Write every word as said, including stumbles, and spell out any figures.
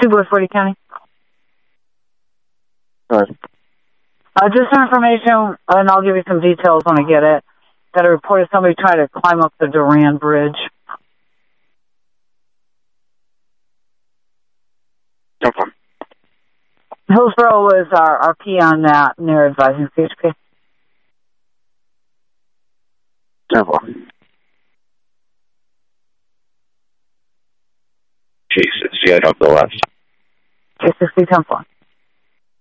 Two Boys, Forty County. Sorry. Uh, just some information, and I'll give you some details when I get it. Got a report of somebody trying to climb up the Duran Bridge. Okay. Hillsborough was our, our P on that, and they're advising C H P. Okay. Jesus, yeah, I don't go last. K sixty ten four.